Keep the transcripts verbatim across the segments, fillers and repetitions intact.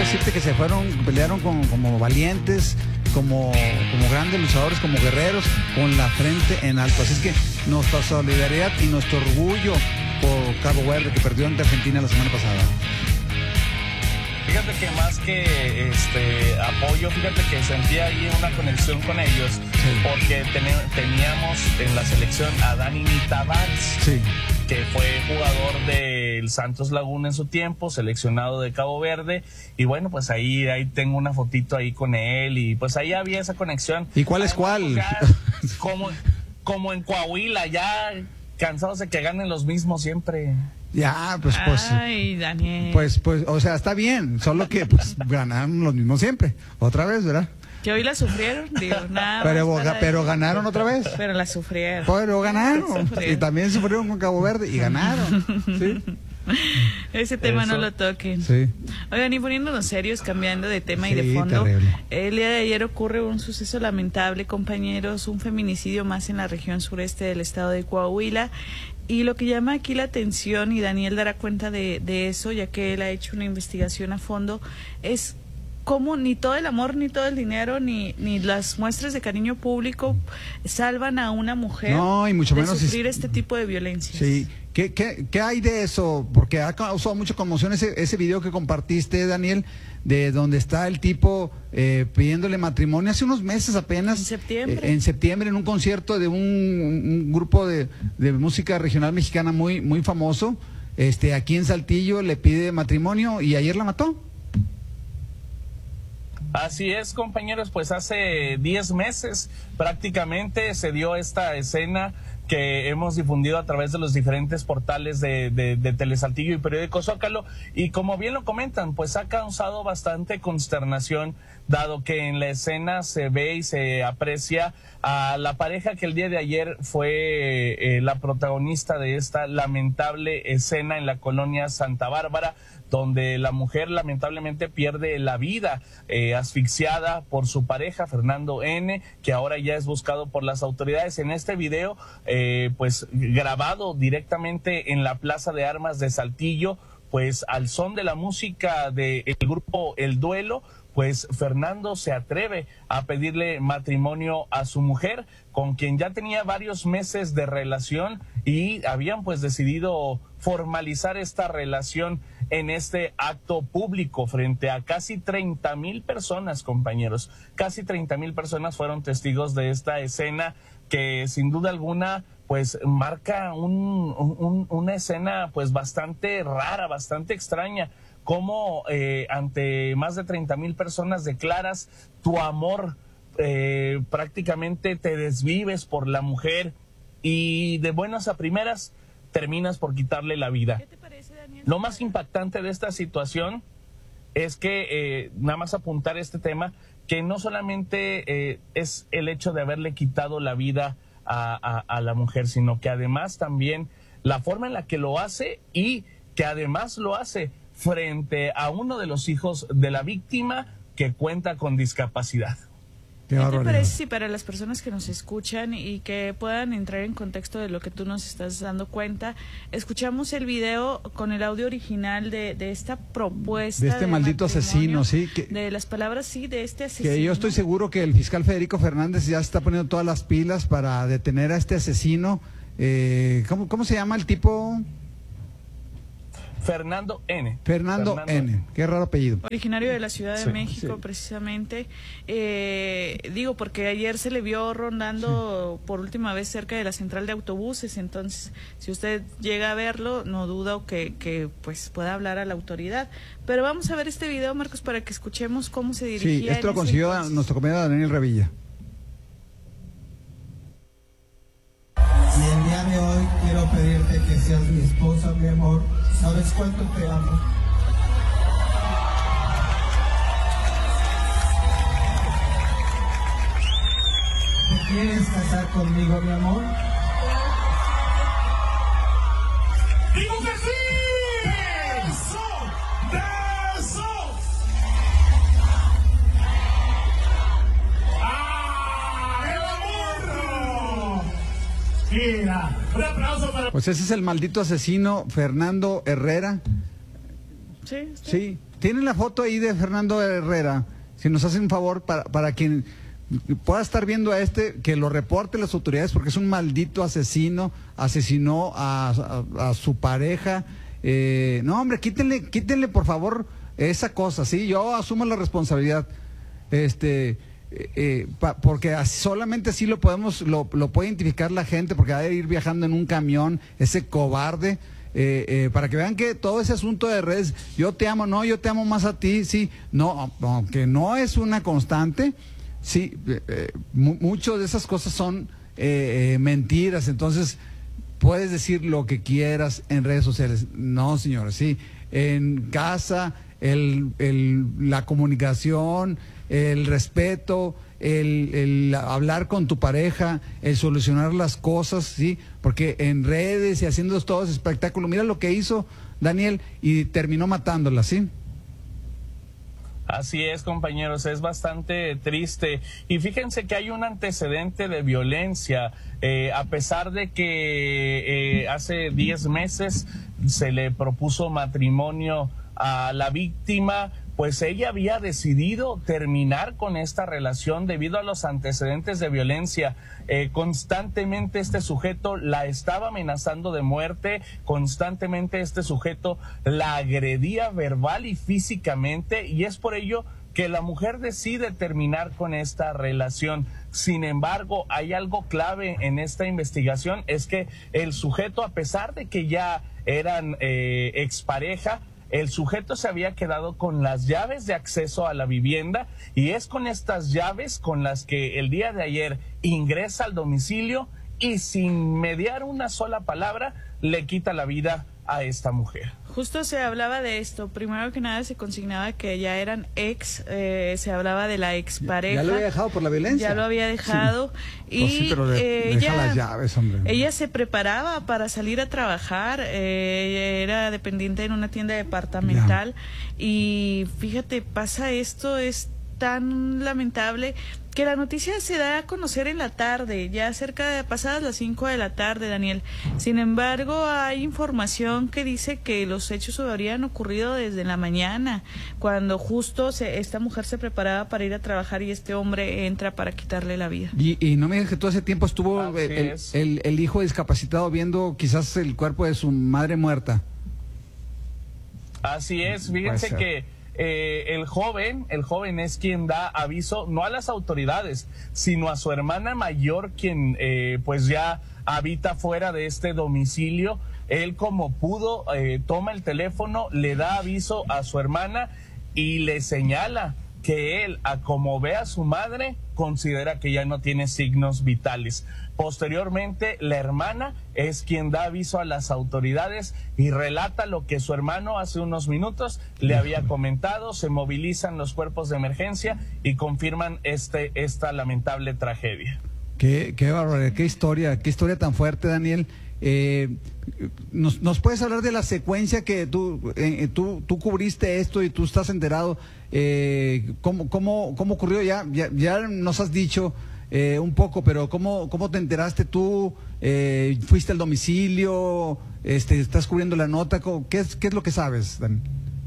decirte que se fueron, pelearon con, como valientes, como, como grandes luchadores, como guerreros, con la frente en alto. Así es que nuestra solidaridad y nuestro orgullo por Cabo Verde, que perdió ante Argentina la semana pasada. Fíjate que más que este apoyo, fíjate que sentía ahí una conexión con ellos, sí. Porque ten, teníamos en la selección a Dani Tavares, sí. Que fue jugador del Santos Laguna en su tiempo, seleccionado de Cabo Verde, y bueno, pues ahí, ahí tengo una fotito ahí con él, y pues ahí había esa conexión. ¿Y cuál es cuál? Ya, como, como en Coahuila, ya cansados de que ganen los mismos siempre. Ya, pues, pues. Ay, Daniel. Pues, pues, o sea, está bien, solo que pues ganaron los mismos siempre, otra vez, ¿verdad? Que hoy la sufrieron, digo, nada. Pero, pero ganaron otra vez. Pero la sufrieron. Pero ganaron. Sufrieron. Y también sufrieron con Cabo Verde y ganaron. ¿Sí? Ese tema Eso. no lo toquen. Sí. Oigan, y poniéndonos serios, cambiando de tema sí, y de fondo, terrible. El día de ayer ocurre un suceso lamentable, compañeros, un feminicidio más en la región sureste del estado de Coahuila. Y lo que llama aquí la atención, y Daniel dará cuenta de, de eso, ya que él ha hecho una investigación a fondo, es cómo ni todo el amor, ni todo el dinero, ni, ni las muestras de cariño público salvan a una mujer no, y mucho de menos sufrir es... este tipo de violencia. Sí. ¿Qué, qué, ¿Qué hay de eso? Porque ha causado mucha conmoción ese, ese video que compartiste, Daniel, de donde está el tipo eh, pidiéndole matrimonio hace unos meses apenas. En septiembre. Eh, en septiembre, en un concierto de un, un grupo de, de música regional mexicana muy, muy famoso, este, aquí en Saltillo, le pide matrimonio y ayer la mató. Así es, compañeros, pues hace diez meses prácticamente se dio esta escena que hemos difundido a través de los diferentes portales de, de, de Telesaltillo y Periódico Zócalo, y como bien lo comentan, pues ha causado bastante consternación, dado que en la escena se ve y se aprecia a la pareja que el día de ayer fue eh, la protagonista de esta lamentable escena en la colonia Santa Bárbara, donde la mujer lamentablemente pierde la vida eh, asfixiada por su pareja, Fernando N., que ahora ya es buscado por las autoridades. En este video, eh, pues grabado directamente en la Plaza de Armas de Saltillo, pues al son de la música del grupo El Duelo, pues Fernando se atreve a pedirle matrimonio a su mujer, con quien ya tenía varios meses de relación y habían pues decidido formalizar esta relación en este acto público frente a casi treinta mil personas, compañeros. Casi treinta mil personas fueron testigos de esta escena que sin duda alguna pues marca un, un, una escena pues bastante rara, bastante extraña. Cómo eh, ante más de treinta mil personas declaras tu amor, eh, prácticamente te desvives por la mujer y de buenas a primeras terminas por quitarle la vida. ¿Qué te parece, Daniel? Lo más impactante de esta situación es que, eh, nada más apuntar este tema, que no solamente eh, es el hecho de haberle quitado la vida a, a, a la mujer, sino que además también la forma en la que lo hace y que además lo hace frente a uno de los hijos de la víctima que cuenta con discapacidad. ¿Qué te parece si para las personas que nos escuchan y que puedan entrar en contexto de lo que tú nos estás dando cuenta, escuchamos el video con el audio original de, de esta propuesta de este de maldito asesino, sí, que, de las palabras, sí, de este asesino? Que yo estoy seguro que el fiscal Federico Fernández ya está poniendo todas las pilas para detener a este asesino. Eh, ¿cómo, ¿Cómo se llama el tipo? Fernando N. Fernando, Fernando N. N. Qué raro apellido. Originario de la Ciudad de sí, México, sí. precisamente. Eh, digo, porque ayer se le vio rondando sí. por última vez cerca de la central de autobuses. Entonces, si usted llega a verlo, no dudo que, que pues pueda hablar a la autoridad. Pero vamos a ver este video, Marcos, para que escuchemos cómo se dirigía. Sí, esto lo consiguió entonces nuestro compañero Daniel Revilla. Y el día de hoy quiero pedirte que seas mi esposa, mi amor. ¿Sabes cuánto te amo? ¿Te quieres casar conmigo, mi amor? ¡Digo que sí! ¡Beso! ¡Beso! ¡Ah! ¡El amor! Mira, un aplauso para... Pues ese es el maldito asesino Fernando Herrera. Sí, sí. Sí, tienen la foto ahí de Fernando Herrera, si nos hacen un favor, para, para quien pueda estar viendo a este, que lo reporte las autoridades, porque es un maldito asesino, asesinó a, a, a su pareja. Eh, no, hombre, quítenle, quítenle por favor esa cosa, sí, yo asumo la responsabilidad, este, eh, eh, pa, porque así, solamente así lo podemos, lo, lo puede identificar la gente, porque va a ir viajando en un camión, ese cobarde. Eh, eh, para que vean que todo ese asunto de redes, yo te amo, no, yo te amo más a ti, sí, no, aunque no es una constante, sí, eh, eh, muchas de esas cosas son eh, eh, mentiras. Entonces puedes decir lo que quieras en redes sociales, no señores, sí, en casa, el, el, la comunicación, el respeto, el, el hablar con tu pareja, el solucionar las cosas, sí, porque en redes y haciendo todo ese espectáculo, mira lo que hizo Daniel y terminó matándola, sí. Así es, compañeros, es bastante triste. Y fíjense que hay un antecedente de violencia, eh, a pesar de que eh, hace diez meses se le propuso matrimonio a la víctima, pues ella había decidido terminar con esta relación debido a los antecedentes de violencia. Eh, constantemente este sujeto la estaba amenazando de muerte, constantemente este sujeto la agredía verbal y físicamente, y es por ello que la mujer decide terminar con esta relación. Sin embargo, hay algo clave en esta investigación, es que el sujeto, a pesar de que ya eran eh, expareja, el sujeto se había quedado con las llaves de acceso a la vivienda, y es con estas llaves con las que el día de ayer ingresa al domicilio y sin mediar una sola palabra le quita la vida a esta mujer. Justo se hablaba de esto. Primero que nada se consignaba que ya eran ex, eh, se hablaba de la expareja. Ya lo había dejado por la violencia. Ya lo había dejado. Sí. Y oh, sí, pero de, eh, deja ella, las llaves, hombre. Ella se preparaba para salir a trabajar. Eh, era dependiente en una tienda departamental. Ya. Y fíjate, pasa esto, es tan lamentable que la noticia se da a conocer en la tarde, ya cerca de pasadas las cinco de la tarde, Daniel. Sin embargo, hay información que dice que los hechos habrían ocurrido desde la mañana, cuando justo se, esta mujer se preparaba para ir a trabajar y este hombre entra para quitarle la vida. Y, y no me digas que todo ese tiempo estuvo el, el, el, el hijo discapacitado viendo quizás el cuerpo de su madre muerta. Así es, fíjense que Eh, el joven, el joven es quien da aviso, no a las autoridades, sino a su hermana mayor, quien eh, pues ya habita fuera de este domicilio. Él, como pudo, eh, toma el teléfono, le da aviso a su hermana y le señala que él, a como ve a su madre, considera que ya no tiene signos vitales. Posteriormente, la hermana es quien da aviso a las autoridades y relata lo que su hermano hace unos minutos le había comentado. Se movilizan los cuerpos de emergencia y confirman este esta lamentable tragedia. Qué, qué barbaridad, qué historia, qué historia tan fuerte, Daniel. Eh, nos, ¿Nos puedes hablar de la secuencia que tú, eh, tú, tú cubriste esto y tú estás enterado? Eh, ¿cómo, cómo, ¿Cómo ocurrió? Ya, ya, ya nos has dicho eh, un poco, pero ¿cómo, cómo te enteraste tú? Eh, ¿Fuiste al domicilio? Este, ¿Estás cubriendo la nota? ¿Qué es, qué es lo que sabes, Dani?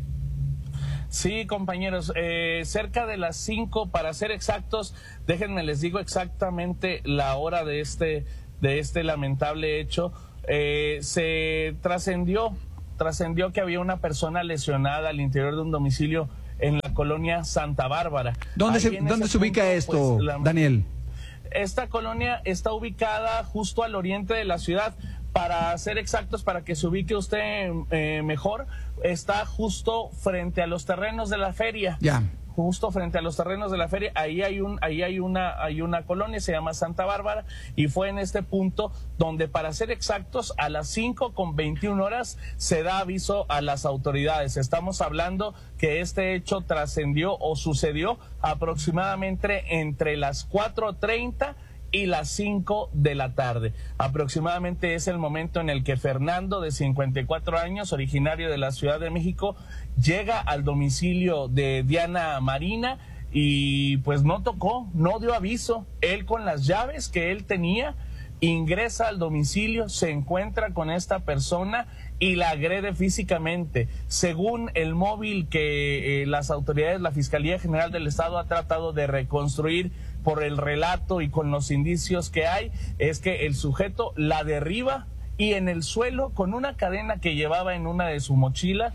Sí, compañeros, eh, cerca de las cinco, para ser exactos, déjenme les digo exactamente la hora de este, de este lamentable hecho. Eh, se trascendió, trascendió que había una persona lesionada al interior de un domicilio en la colonia Santa Bárbara. ¿Dónde Ahí se, ¿dónde se ubica punto, esto, pues, la, Daniel? Esta colonia está ubicada justo al oriente de la ciudad. Para ser exactos, para que se ubique usted eh, mejor, está justo frente a los terrenos de la feria. Ya. Justo frente a los terrenos de la feria, ahí hay un, ahí hay una, hay una colonia, se llama Santa Bárbara, y fue en este punto donde, para ser exactos, a las cinco con veintiuna horas se da aviso a las autoridades. Estamos hablando que este hecho trascendió o sucedió aproximadamente entre las cuatro treinta y las cinco de la tarde. Aproximadamente es el momento en el que Fernando, de cincuenta y cuatro años, originario de la Ciudad de México, llega al domicilio de Diana Marina y pues no tocó, no dio aviso. Él, con las llaves que él tenía, ingresa al domicilio, se encuentra con esta persona y la agrede físicamente. Según el móvil que eh, las autoridades, la Fiscalía General del Estado ha tratado de reconstruir por el relato y con los indicios que hay, es que el sujeto la derriba y en el suelo, con una cadena que llevaba en una de su mochila,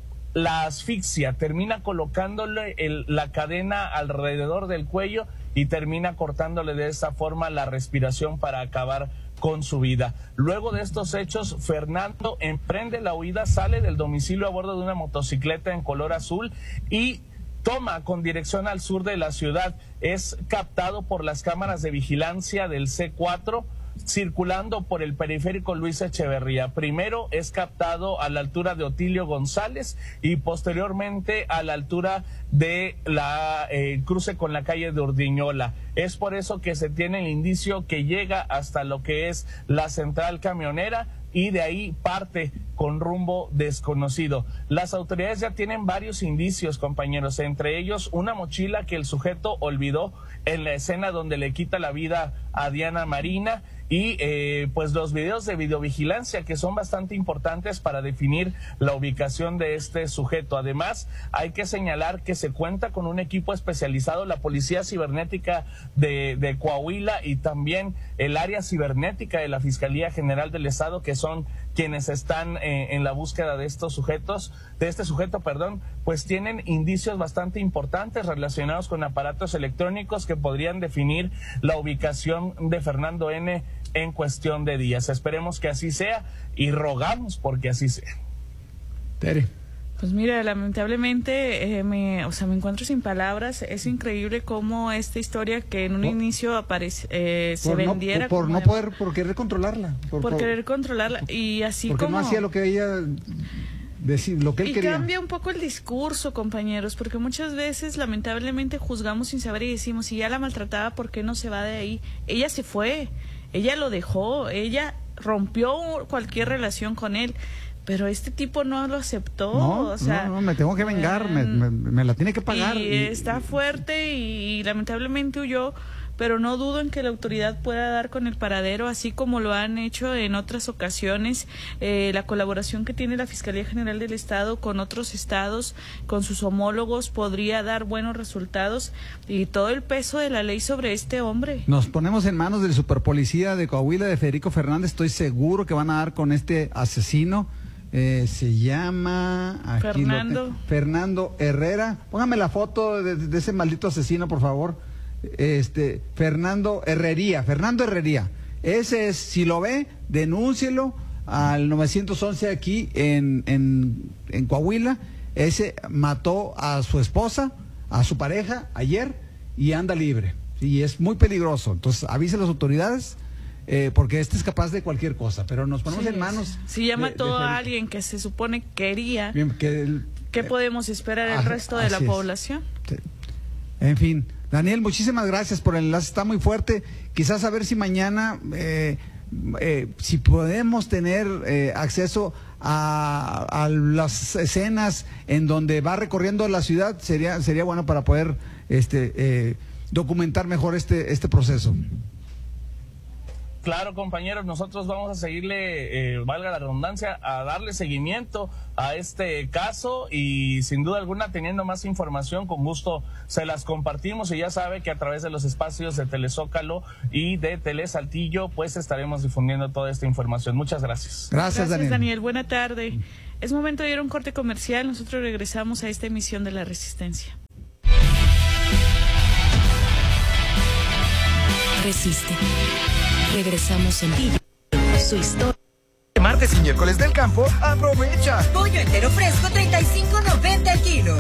la asfixia, termina colocándole el, la cadena alrededor del cuello y termina cortándole de esta forma la respiración para acabar con su vida. Luego de estos hechos, Fernando emprende la huida, sale del domicilio a bordo de una motocicleta en color azul y toma con dirección al sur de la ciudad. Es captado por las cámaras de vigilancia del C cuatro, circulando por el periférico Luis Echeverría. Primero es captado a la altura de Otilio González y posteriormente a la altura de la eh, cruce con la calle de Urdiñola. Es por eso que se tiene el indicio que llega hasta lo que es la central camionera y de ahí parte con rumbo desconocido. Las autoridades ya tienen varios indicios, compañeros, entre ellos una mochila que el sujeto olvidó en la escena donde le quita la vida a Diana Marina y eh, pues los videos de videovigilancia que son bastante importantes para definir la ubicación de este sujeto. Además, hay que señalar que se cuenta con un equipo especializado, la Policía Cibernética de, de Coahuila y también el área cibernética de la Fiscalía General del Estado, que son quienes están eh, en la búsqueda de estos sujetos, de este sujeto, perdón, pues tienen indicios bastante importantes relacionados con aparatos electrónicos que podrían definir la ubicación de Fernando N. en cuestión de días. Esperemos que así sea y rogamos porque así sea. Tere. Pues mira, lamentablemente eh, me, o sea, me encuentro sin palabras. Es increíble cómo esta historia que en un por, inicio aparece, eh, se por vendiera no, por, por no de, poder, por querer controlarla, por, por querer controlarla y así porque como no hacía lo que ella decía, lo que él y quería. Cambia un poco el discurso, compañeros, porque muchas veces lamentablemente juzgamos sin saber y decimos, si ya la maltrataba, ¿por qué no se va de ahí? Ella se fue, ella lo dejó, ella rompió cualquier relación con él. Pero este tipo no lo aceptó, no, o sea... No, no, me tengo que vengar, eh, me, me, me la tiene que pagar. Y, y está fuerte y, y lamentablemente huyó, pero no dudo en que la autoridad pueda dar con el paradero, así como lo han hecho en otras ocasiones. Eh, la colaboración que tiene la Fiscalía General del Estado con otros estados, con sus homólogos, podría dar buenos resultados y todo el peso de la ley sobre este hombre. Nos ponemos en manos del superpolicía de Coahuila, de Federico Fernández. Estoy seguro que van a dar con este asesino. Eh, se llama aquí Fernando Fernando Herrera. Póngame la foto de, de ese maldito asesino, por favor. Este Fernando Herrería, Fernando Herrería. Ese es, si lo ve, denúncielo al nueve once aquí en, en, en Coahuila. Ese mató a su esposa, a su pareja ayer y anda libre. Y es muy peligroso. Entonces avise a las autoridades. Eh, porque este es capaz de cualquier cosa, pero nos ponemos sí, en manos. Si ya mató de, de a alguien que se supone quería, bien, que el, ¿qué eh, podemos esperar del resto de la población? Es. En fin, Daniel, muchísimas gracias por el enlace, está muy fuerte. Quizás a ver si mañana, eh, eh, si podemos tener eh, acceso a, a las escenas en donde va recorriendo la ciudad, sería sería bueno para poder este eh, documentar mejor este este proceso. Claro, compañeros, nosotros vamos a seguirle, eh, valga la redundancia, a darle seguimiento a este caso y sin duda alguna, teniendo más información, con gusto se las compartimos y ya sabe que a través de los espacios de Telezócalo y de Telesaltillo, pues estaremos difundiendo toda esta información. Muchas gracias. Gracias, gracias Daniel. Daniel. Buena tarde. Es momento de ir a un corte comercial. Nosotros regresamos a esta emisión de La Resistencia. Resiste. Regresamos en ti. Su historia. Martes y miércoles del campo, aprovecha. Pollo entero fresco, treinta y cinco noventa el kilo.